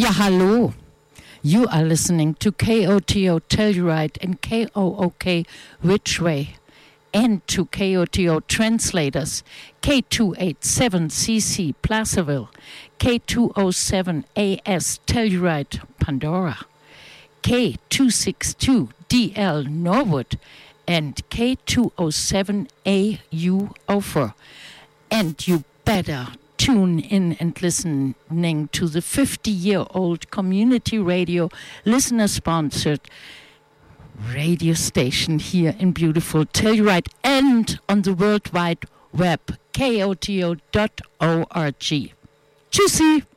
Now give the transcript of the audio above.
Ja, hallo. You are listening to KOTO Telluride and KOOK Ridgeway, and to KOTO translators K287CC Placerville, K207AS Telluride Pandora, K262DL Norwood, and K207AU Ophir. And you better tune in and listening to the 50-year-old community radio listener-sponsored radio station here in beautiful Telluride and on the World Wide Web, koto.org. Tschüssi!